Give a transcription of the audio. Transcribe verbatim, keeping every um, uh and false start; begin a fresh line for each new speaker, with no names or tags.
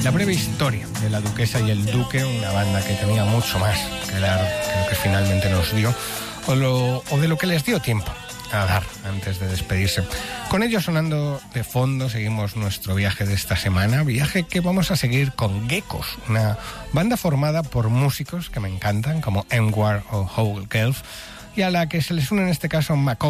La breve historia de la Duquesa y el Duque, una banda que tenía mucho más que dar que lo que finalmente nos dio, o, lo, o de lo que les dio tiempo a dar antes de despedirse. Con ello sonando de fondo seguimos nuestro viaje de esta semana, viaje que vamos a seguir con Geckos, una banda formada por músicos que me encantan como Emwar o Howell Gelf, y a la que se les une en este caso Macaulay